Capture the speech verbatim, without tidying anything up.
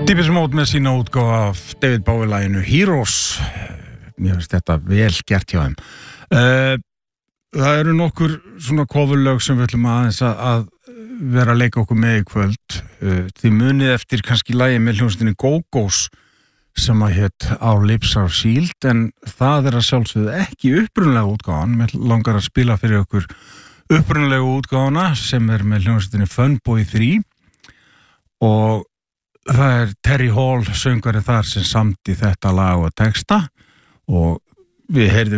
Depeche Mode með sína útgáfa af David Bowie-laginu Heroes. Mér finnst þetta vel gert hjá þeim. Uh, það eru nokkur svona coverlög sem við ætlum aðeins að, að vera að leika okkur með í kvöld. Uh, þið munið eftir kannski lagi með hljómsveitinni Go-Go's sem að hét Our Lips Are Sealed, en það er að sjálfsögðu ekki upprunalega útgáfan. Mér langar að spila fyrir okkur upprunalega útgáfana sem er með hljómsveitinni Funboy þrjú og það er Terry Hall söngvari þar sem samdi þetta lag og texta og við heyrðum